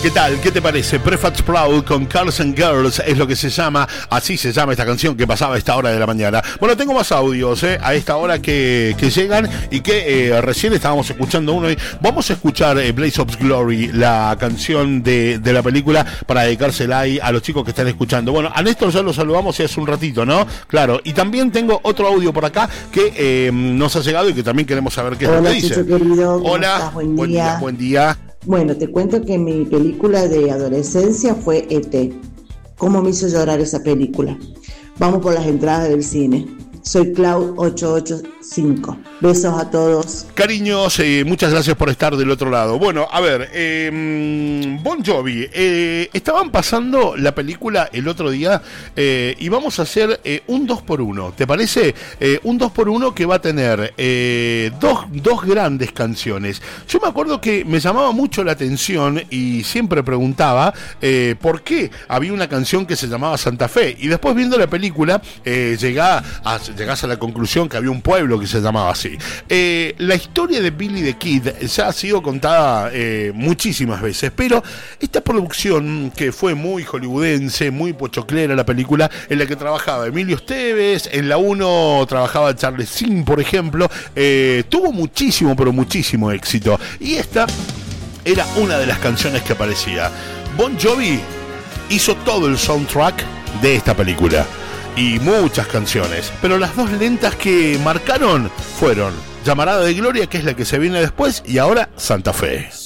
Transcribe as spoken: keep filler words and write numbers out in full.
¿Qué tal? ¿Qué te parece? Prefab Sprout con Girls and Girls es lo que se llama, así se llama esta canción que pasaba a esta hora de la mañana. Bueno, tengo más audios eh, a esta hora que, que llegan y que eh, recién estábamos escuchando uno. Y vamos a escuchar eh, Blaze of Glory, la canción de, de la película, para dedicársela ahí a los chicos que están escuchando. Bueno, a Néstor ya lo saludamos hace un ratito, ¿no? Claro, y también tengo otro audio por acá que eh, nos ha llegado y que también queremos saber qué es Hola, lo que dice. Chucho querido, ¿cómo Hola, estás? Buen, buen día. día, buen día. Bueno, te cuento que mi película de adolescencia fue E T. ¿Cómo me hizo llorar esa película? Vamos por las entradas del cine. Soy Clau ocho ocho cinco. Besos a todos. Cariños, eh, muchas gracias por estar del otro lado. Bueno, a ver, eh, Bon Jovi, eh, estaban pasando la película el otro día eh, y vamos a hacer eh, un dos por uno, ¿te parece? Eh, un dos por uno que va a tener eh, dos, dos grandes canciones. Yo me acuerdo que me llamaba mucho la atención y siempre preguntaba eh, por qué había una canción que se llamaba Santa Fe, y después viendo la película eh, llegá a, llegás a la conclusión que había un pueblo que se llamaba así. Eh, la historia de Billy the Kid ya ha sido contada eh, muchísimas veces, pero esta producción que fue muy hollywoodense, muy pochoclera, la película en la que trabajaba Emilio Esteves, en la uno trabajaba Charles Sin, por ejemplo, eh, tuvo muchísimo, pero muchísimo éxito, y esta era una de las canciones que aparecía. Bon Jovi hizo todo el soundtrack de esta película y muchas canciones, pero las dos lentas que marcaron fueron Llamarada de Gloria, que es la que se viene después, y ahora Santa Fe.